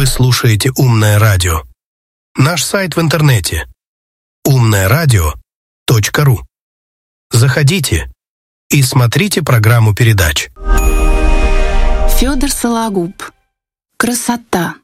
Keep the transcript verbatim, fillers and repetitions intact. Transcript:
Вы слушаете «Умное радио». Наш сайт в интернете умное радио точка ру. Заходите и смотрите программу передач. Федор Сологуб. Красота.